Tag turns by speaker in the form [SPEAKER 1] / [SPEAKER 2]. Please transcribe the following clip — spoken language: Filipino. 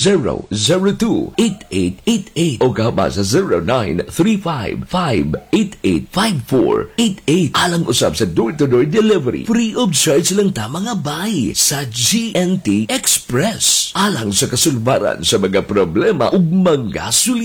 [SPEAKER 1] 0935-002-8888 o gama sa 0935-588-5488. Alang usab sa door-to-door delivery. Free of charge lang ta mga bay sa GNT Express. Alang sa kasulbaran sa mga problema ug mga